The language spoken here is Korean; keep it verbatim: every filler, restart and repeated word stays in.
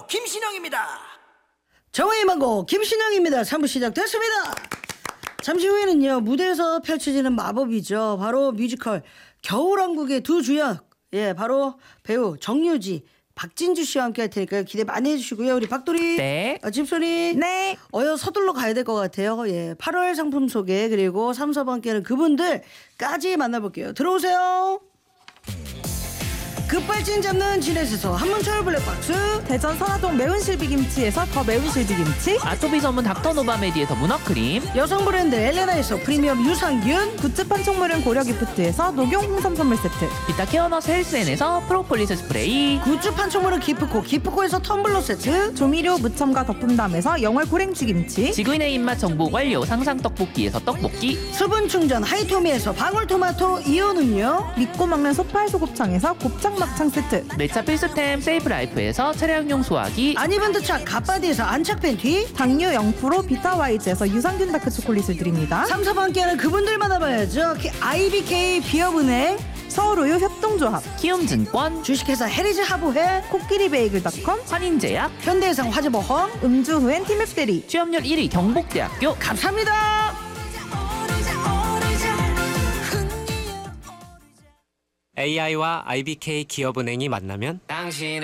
망고 김신영입니다. 정화의 망고 김신영입니다. 삼 부 시작됐습니다. 잠시 후에는요, 무대에서 펼쳐지는 마법이죠. 바로 뮤지컬 겨울왕국의 두 주연, 예, 바로 배우 정유지, 박진주 씨와 함께 할 테니까요. 기대 많이 해주시고요. 우리 박돌이, 네. 어, 집소리, 네. 어여 서둘러 가야 될 것 같아요. 예, 팔월 상품 소개 그리고 삼, 사 번께는 그분들까지 만나볼게요. 들어오세요. 급발진 잡는 진에서 한문철 블랙박스, 대전 선화동 매운 실비김치에서 더 매운 실비김치, 아토피 전문 닥터노바메디에서 문어크림, 여성 브랜드 엘레나에서 프리미엄 유산균, 굿즈 판촉물은 고려기프트에서 녹용 홍삼 선물 세트, 비타 케어너스 헬스엔에서 프로폴리스 스프레이, 굿즈 판촉물은 기프코, 기프코에서 텀블러 세트, 조미료 무첨가 덕분담에서 영월 고랭치김치, 지구인의 입맛 정보 완료 상상 떡볶이에서 떡볶이, 수분 충전 하이토미에서 방울토마토 이온 음료, 믿고 먹는 소팔 소곱창에서 곱창 막창 세트, 내 차 필수템 세이프라이프에서 차량용 소화기, 안 입은 듯착 갓바디에서 안착 팬티, 당뇨 영 퍼센트 비타와이즈에서 유산균 다크 초콜릿을 드립니다. 삼, 사 번께는 그분들 만나봐야죠. 아이비케이 기업은행, 서울우유 협동조합, 키움증권, 주식회사 헤리즈 하부회, 코끼리 베이글닷컴, 환인제약, 현대해상 화재보험, 음주 후엔 티맵대리, 취업률 일 위 경북대학교. 감사합니다. 에이아이와 아이비케이 기업은행이 만나면 당신의